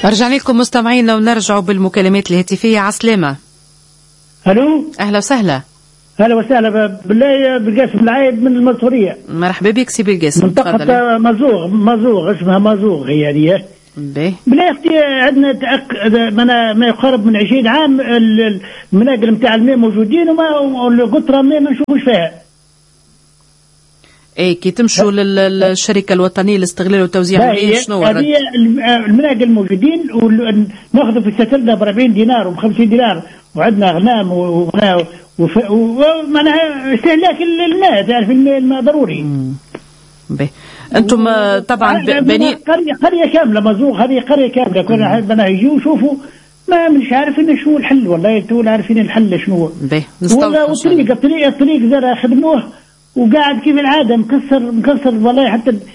رجعنا لكم مستمعينا ونرجعوا بالمكالمات الهاتفية. عسلامة. الو، اهلا وسهلا. اهلا وسهلا بالله. بالقاسم العايد من المنصورية. مرحبا بك سي بالقاسم. منطقة مازوغ اسمها مازوغ هي هذه. بالله يا اختي عندنا ما يقارب من 20 عام المناقل نتاع الماء موجودين والقطرة ما نشوفوش فيها. ايه كي تمشوا للشركة الوطنية لاستغلال وتوزيع المياه شنو هذه المناقل موجودين وناخذوا في الستلنا ب 40 دينار وب 50 دينار وعندنا غنام ومعناها استهلاك الماء. تعرف الماء ضروري. انتم طبعا بني قرية كاملة مزوغ. هذه قرية كاملة كنا بدنا يجوا يشوفوا ما مش عارفين شنو الحل والله. انتوا عارفين الحل شنو. الطريق زرا خدموه وقاعد كيف العادة مكسر والله.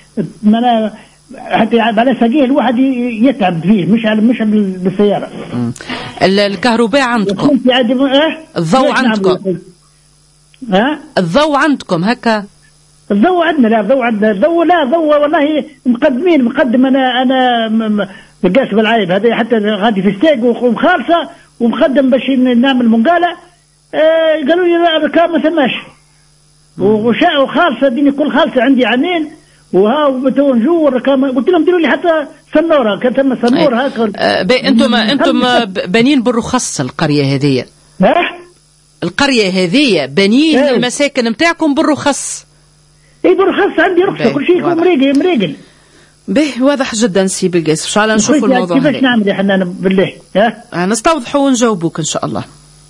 حتى على ساقيه الواحد يتعب فيه مش بالسيارة. الكهرباء عندكم؟ الضوء عندكم؟ الضوء عندكم هكا؟ الضوء عندنا. لا ضوء والله مقدم انا بقاسم العايب هذا حتى غادي في ستيك ومخالصة ومقدم باش نعمل منقالة. قالوا لي لا الركاب ما ثماش وخالصة ديني كل خالصة عندي عامين وها وبتونجو الركاب. قلت لهم ديروا لي حتى سنورة كان ثم سنور هكا. انتم بنين بالرخص القرية هذه؟ القرية هذه بنين المساكن نتاعكم بالرخص؟ اي بالرخص عندي رخصة كل شيء مريقل. واضح جدا سي بالقاسم. ان شاء الله نشوفوا الموضوع كيفاش نعمل احنا بالله؟ نستوضحوا ونجاوبوك ان شاء الله.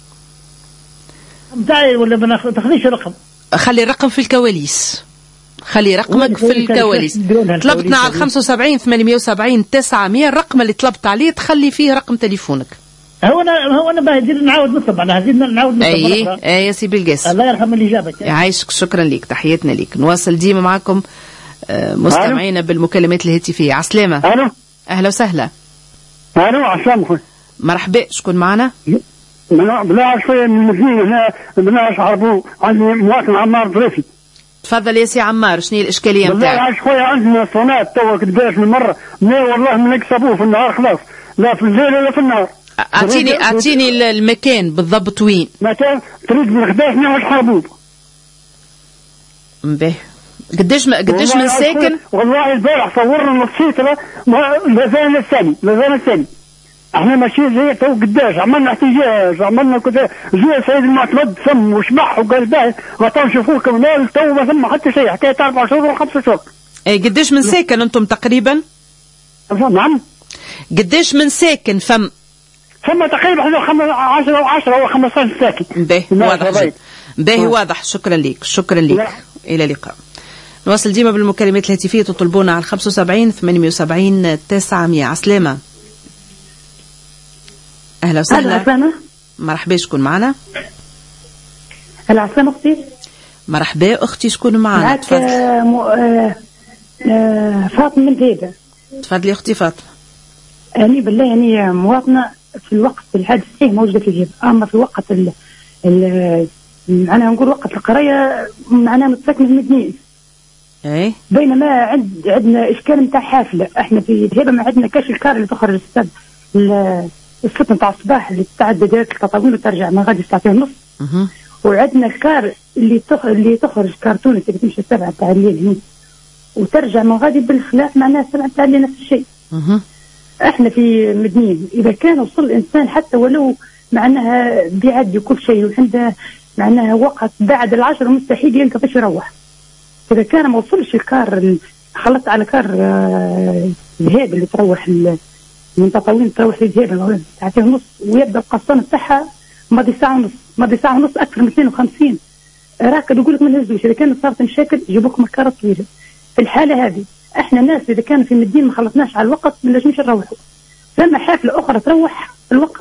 نتاعي ولا ما تاخذيش رقم؟ خلي الرقم في الكواليس. خلي رقمك في الكواليس. طلبتنا على 75 78 900. الرقم اللي طلبت عليه تخلي فيه رقم تليفونك. هو انا بهدير نعاود نطلب على هذه نعاود نطلب. اي يا سي بالقاسم. الله يرحم اللي جابك. يعيشك. شكرا لك. تحياتنا لك. نواصل ديما معكم مستمعينا بالمكالمات الهاتفية. عسلامة. الو، اهلا وسهلا. الو، عسلامة خويا. مرحبا. شكون معنا؟ بلا شوية من المدينة هنا بلا شعربو. عندي مواطن عمار ظريفي. تفضل يا سي عمار. شنو الاشكاليه نتاعك؟ بالله شويه عندنا صونات توا قداش من مره ما والله ما نكسبوه في النهار خلاص. لا في الليل ولا في النهار. اعطيني المكان بالضبط وين؟ مكان طريق من غداش نحو الحربوب. قداش من ساكن؟ والله البارح صورنا السيطره لازال الثاني. احنا ماشيين زي تو قداش عملنا احتجاج عملنا كذا. جاء سيد المعتمد ثم وشبح وقال باهي غطاو نشوفوكم. لا تو ما ثم حتى شيء. حكايه 4 شهور و5 شهور. قداش من ساكن انتم تقريبا؟ نعم. قداش من ساكن ثم تقريبا 10 او 15 ساكن. واضح. واضح. شكرا لك. الى اللقاء. نواصل ديما بالمكالمات الهاتفيه. تطلبونا على 75 78 900. عسلامة. اهلا وسهلا. مرحبا. شكون معنا؟ العسلامة اختي. مرحبا اختي. شكون معنا؟ معك فاطمة من ديدا. تفضلي اختي فاطمة. أنا بالله يعني مواطنة في الوقت الحادث صحيح موجودة في الجيب. أما في وقت أنا نقول وقت القرية معناها متساكنة في المدينة. بينما عندنا إشكال نتاع حافلة. إحنا في دهيبة ما عندنا كاش الكار اللي تخرج السته نتاع الصباح اللي تتعدى ديريكت التطاوين وترجع من غادي 2:30. وعندنا الكار اللي تخرج كرتونة اللي تمشي 7 تاع الليل وترجع من غادي بالخلاف معناها 7 تاع الليل نفس الشيء. احنا في مدنين اذا كان وصل الانسان حتى ولو معناها بيعدي كل شيء وعنده معناها وقت بعد 10 مستحيل يلقى باش يروح. اذا كان ما وصلش الكار خلطت على كار الهيب اللي تروح من تطاوين تروح للجبل ساعتين ونص ويبدا القسطان بتاعها ماضي ساعه ونص اكثر من 52 راكد يقول لك ما نهزوش. اذا كانت صارت مشاكل يجيبوا لكم الكره طويله. في الحاله هذه احنا ناس اذا كانوا في المدينه ما خلطناش على الوقت ما نجمش نروحوا. لما حافله اخرى تروح الوقت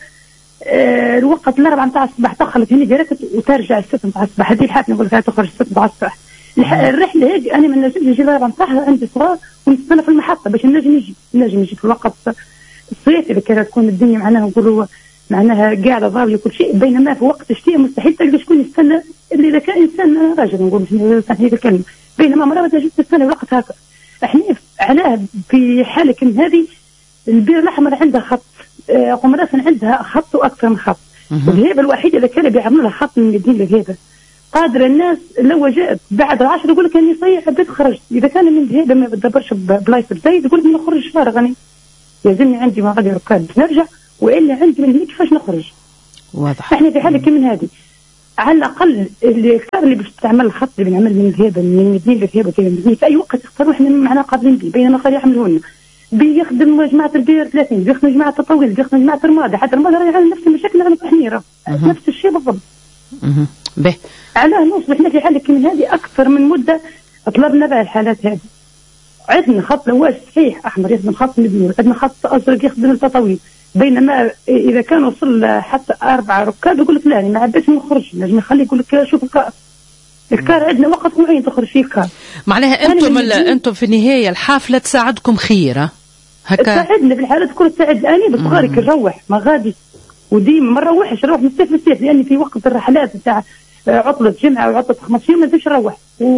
4 نتاع الصباح تخلط هنا ديريكت وترجع 6 نتاع الصباح. هذه الحافله نقول لك تخرج 6 نتاع الصباح. الرحله هيك انا ما نجمش نجي 4 نتاعها عندي صغار ونستنى في المحطه باش نجي في الوقت الصيف اذا كانت تكون الدنيا معناها نقولوا معناها قاعده ضاويه كل شيء. بينما في وقت الشتاء مستحيل تلقى شكون يستنى اللي اذا كان انسان راجل نقول مش هي الكلمه. بينما مرة ما تجي تستنى الوقت هكا. احنا علاه في حاله كم هذه البير الأحمر عندها خط، قمراسن عندها خط وأكثر من خط. الهيبة الوحيدة اللي كانوا بيعملوا لها خط من المدينة للهيبة. قادر الناس لو جاءت بعد 10 يقول لك اني صيح بديت خرجت. اذا كان من الهيبة ما بتدبرش بلايص زايد يقول لك نخرج فارغ، انا يلزمني عندي ما غادي ركاب نرجع، والا عندي من هنا كيفاش نخرج. واضح. احنا في حاله كمن هذه على الاقل الكتاب اللي باش تعمل الخط اللي بنعمل من الهيبة من المدينة للهيبة في اي وقت يختاروا احنا معنا قابلين به، بينما خلي يعملوا لنا بيخدم جماعة البير 30، بيخدم جماعة التطويل، بيخدم جماعة الرمادة، حتى الرمادة راهي على نفس المشاكل على التحميرة نفس الشيء بالضبط. به علاه نوصل احنا في حالة من هذه أكثر من مدة طلبنا بها الحالات هذه. عندنا خط لواش صحيح أحمر يخدم خط مدني، عندنا خط أزرق يخدم التطويل، بينما إذا كان وصل حتى 4 ركاب يقول لك لا ما عباش نخرج، لازم نخلي يقول لك شوف الكار عندنا وقت معين تخرج فيه الكار. معناها أنتم في النهاية الحافلة تساعدكم خيرة هكا؟ تساعدنا في الحالة تكون تساعد أني بس غارك نروح ما غادي، وديما ما نروحش نروح من الصيف للصيف، لأن في وقت الرحلات بتاع عطلة جمعة وعطلة 15 يوم ما نقدرش نروح،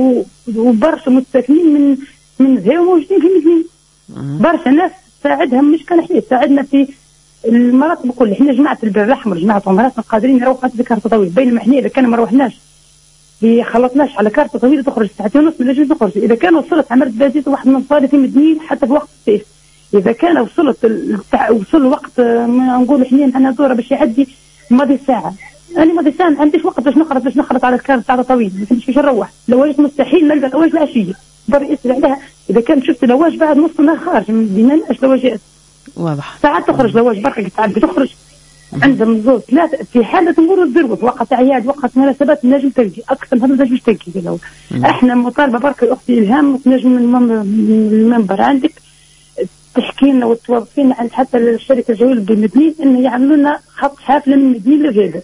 وبرشا مستثمرين من زهاو موجودين في المدينة، برشا ناس تساعدها مش كان حياة تساعدنا في المراتب الكل. احنا جماعة البر الأحمر جماعة عمراتنا قادرين نروحوا حتى بكارت طويل، بينما احنا إذا كان ما روحناش خلطناش على كارت طويل تخرج 2.5 ساعات من الجيش نخرج. إذا كان وصلت عملت بازيت واحد من صالة في المدينة حتى في وقت الصيف، إذا كان وصل وقت ما نقول احنا معنا دورة باش يعدي ماضي ساعة، أنا ماضي ساعة ما عنديش وقت باش نخرط على الكارت تاع طويل، ما عنديش باش نروح. لواج مستحيل نلقى لواج العشية بري اسرع لها. إذا كان شفت لواج بعد نص نهار خارج من المدينة نلقاش لواجات. واضح. ساعات تخرج لواج بركة تعد تخرج عندهم زوج 3 في حالة نقولوا الذروة وقت أعياد وقت مناسبات نجم تلقي أكثر من هذا نجم تلقي. احنا مطالبة بركة أختي إلهام تنجم من المنبر عندك تحكي لنا وتوظفينا عند حتى الشركة الجوية بالمدينة إنه يعملوا لنا خط حافلة من المدينة للهيبة.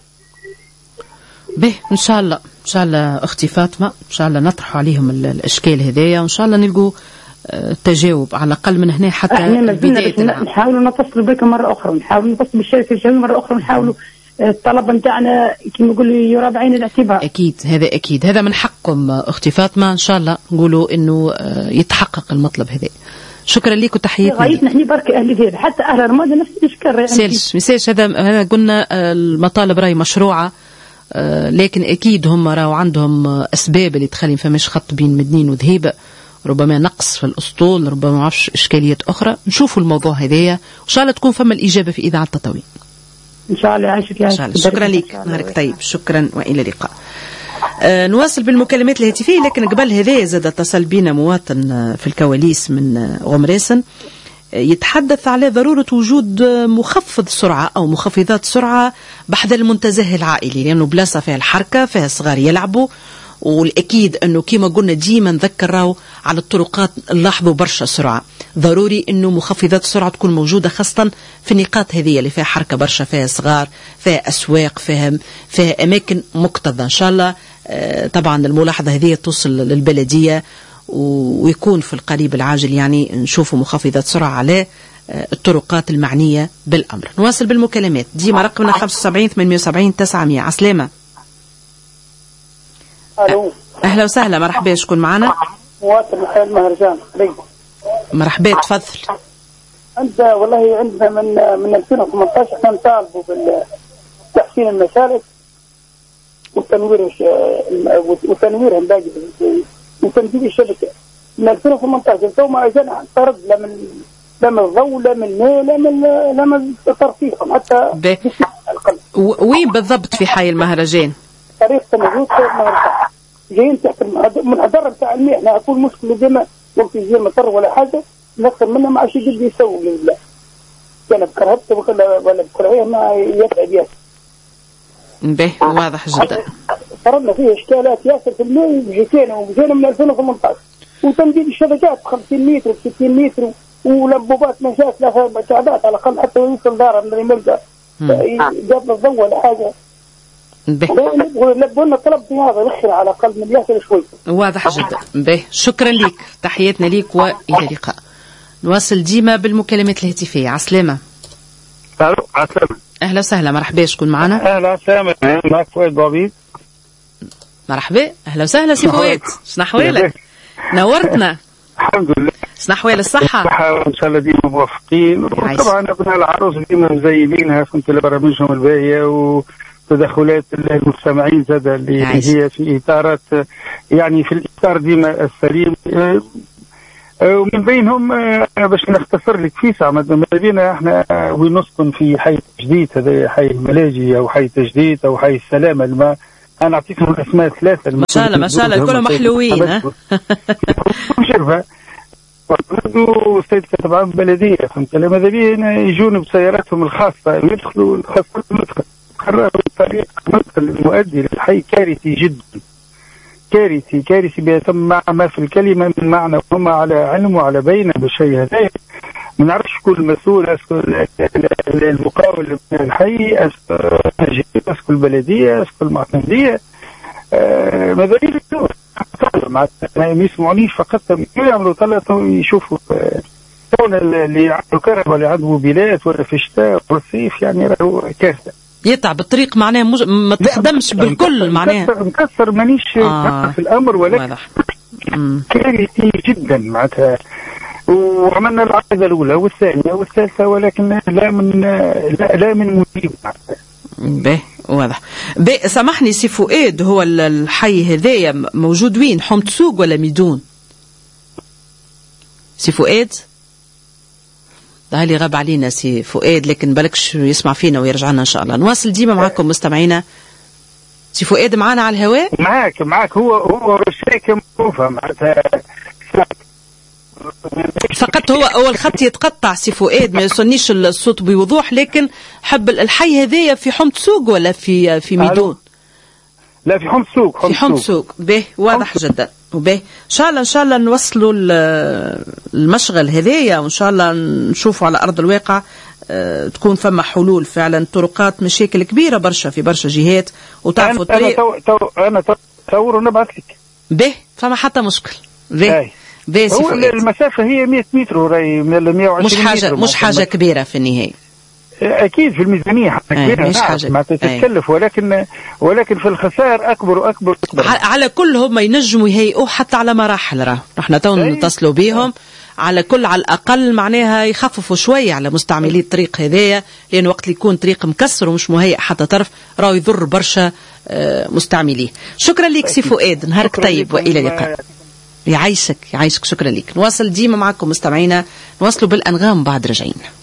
به إن شاء الله أختي فاطمة، إن شاء الله نطرحوا عليهم الأشكال هذيا وإن شاء الله نلقوا تجاوب على الأقل من هنا حتى بداية. نحاولوا نتصل بكم مرة أخرى، نحاولوا نتصل بالشركة الجوية مرة أخرى، نحاولوا الطلب نتاعنا كما نقولوا يرى بعين الاعتبار. أكيد هذا من حقكم أختي فاطمة، إن شاء الله نقولوا إنه يتحقق المطلب هذا. شكرا لك وتحياتنا. غايتنا احنا برك اهل الهيبة حتى اهل رمادة نفس الاشكال. مساش هذا قلنا المطالب راهي مشروعة، لكن اكيد هم راهو عندهم اسباب اللي تخلي فماش خط بين مدنين وذهيبة، ربما نقص في الاسطول، ربما ما عرفش اشكاليات اخرى. نشوفوا الموضوع هذايا وان شاء الله تكون فما الاجابة في اذاعة التطوين ان شاء الله. يعيشك يا شكرا لك، نهارك طيب، شكرا والى اللقاء. نواصل بالمكالمات الهاتفية، لكن قبل هذا زاد اتصل بنا مواطن في الكواليس من غمراسن يتحدث على ضرورة وجود مخفض سرعة أو مخفضات سرعة بحذا المنتزه العائلي، لأنه بلاصة فيها الحركة فيها الصغار يلعبوا، والأكيد أنه كما قلنا ديما نذكر على الطرقات نلاحظوا برشا سرعة. ضروري أنه مخفضات السرعة تكون موجودة خاصة في النقاط هذه اللي فيها حركة برشا، فيها صغار، فيها أسواق، فيها أماكن مكتظة. إن شاء الله طبعا الملاحظة هذه توصل للبلدية ويكون في القريب العاجل يعني نشوفوا مخفضات سرعة على الطرقات المعنية بالأمر. نواصل بالمكالمات، ديما رقمنا 75 870 900. عسلامة. ألو. أهلا وسهلا، مرحبا، شكون معنا؟ مواطن مخيل مهرجان. مرحبا، تفضل. أنت والله عندنا من 2018 احنا نطالبوا بتحسين المسالك وتنويرهم باقي وتنفيذ الشبكة من 2018. تو ما أجانا طرد لا من الضوء لا من الماء لا من الترفيه حتى القلب. وين بالضبط في حي المهرجان؟ طريق تنجوز مهرجان جايين تحت المنحدر بتاع الماء. احنا أقول مشكلة ديما وقت يجي مطر ولا حاجة نكثر منها ما عادش يقدر يسوي لله. كان بكرهبته ولا بكرهيه ما يتعب ياسر. به واضح جدا. صرنا فيه اشكالات ياسر في الماء وجينا من 2018 وتمديد الشبكات 50 متر و60 متر ولمبوبات مشاكل لها مشاعبات على الاقل حتى يوصل دارها من الملقى جاب الضوء ولا حاجه. لبونا طلب هذا يخر على الاقل من ياسر شوي. واضح جدا. به شكرا لك، تحياتنا لك والى اللقاء. نواصل ديما بالمكالمات الهاتفيه. عسلامة. عسلامة. اهلا وسهلا، مرحبا، شكون معنا؟ اهلا وسهلا، معك فؤاد بوعبيد. مرحبا، اهلا وسهلا سي فؤاد، شنو احوالك؟ نورتنا. الحمد لله. سنحوال الصحة وإن شاء الله ديما موفقين. وطبعا أبناء العروس ديما مزينينها فهمت برامجهم الباهية وتدخلات المستمعين زاد اللي هي في إطارات يعني في الإطار ديما السليم. ومن بينهم باش نختصر لك في ساعة ماذا بينا احنا وين نسكن في حي تجديد، هذا حي الملاجي أو حي تجديد أو حي السلامة. أنا أعطيكم الأسماء ثلاثة ما شاء الله ما شاء الله كلهم محلوين. ها السيد كتب عام بلدية فهمت ماذا بينا يجون بسياراتهم الخاصة يدخلوا الخاصة المدخل قرروا طريق المدخل المؤدي للحي كارثي جدا، كارثي بيتم مع ما في الكلمة من معنى، وهم على علم وعلى بينة بالشيء هذا. ما نعرفش شكون المسؤول، اسكو المقاول من الحي، اسكو البلدية، اسكو المعتمدية. ماذا بينا ما يسمعونيش فقط يعملوا طلعوا يشوفوا كون اللي عنده كهرباء اللي عنده موبيلات ولا في الشتاء والصيف يعني راهو كارثة. يتعب الطريق معناه ما تخدمش بالكل معناه مكسر مانيش في الأمر ولكن كارثي جدا معناتها. وعملنا العقدة الأولى والثانية والثالثة ولكن لا من مجيب به واضح. سامحني سي فؤاد، هو الحي هذايا موجود وين؟ حومة سوق ولا ميدون؟ سي فؤاد ده اللي غاب علينا سي فؤاد، لكن بالكش يسمع فينا ويرجع لنا ان شاء الله. نواصل ديما معكم مستمعينا. سي فؤاد معنا على الهواء؟ معك هو الشركة معروفة معناتها فقط هو الخط يتقطع سي فؤاد، ما يوصلنيش الصوت بوضوح، لكن حب الحي هذايا في حومة سوق ولا في ميدون؟ لا في حومة سوق. في حومة سوق. به واضح جدا. وبه ان شاء الله نوصلوا المشغل هذايا، وان شاء الله نشوفوا على ارض الواقع تكون فما حلول فعلا. طرقات مشاكل كبيره برشا في برشا جهات وتعرفوا الطريق. انا تصور ونبعث لك. به فما حتى مشكل. به هو المسافة هي 100 متر وراي من 120 مش حاجة كبيرة في النهاية. أكيد في الميزانية حتى كبيرة ما تتكلف، ولكن في الخسائر أكبر. على كل هم ينجموا يهيئوا حتى على مراحل. رحنا تو نتصلوا بهم على الأقل معناها يخففوا شوية على مستعملي الطريق هذايا، لأن وقت اللي يكون طريق مكسر ومش مهيئ حتى طرف راهو يضر برشا مستعمليه. شكرا لك سي فؤاد، نهارك طيب وإلى اللقاء. يعيشك شكرا لك. نواصل ديما معكم مستمعينا، نواصلوا بالأنغام بعد رجعين.